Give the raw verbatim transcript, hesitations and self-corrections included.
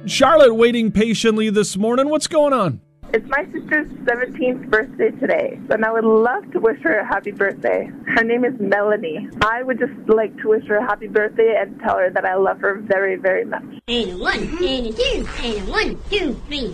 Charlotte waiting patiently this morning. What's going on? It's my sister's seventeenth birthday today, and I would love to wish her a happy birthday. Her name is Melanie. I would just like to wish her a happy birthday and tell her that I love her very, very much. And a one, and a two, and a one, two, three.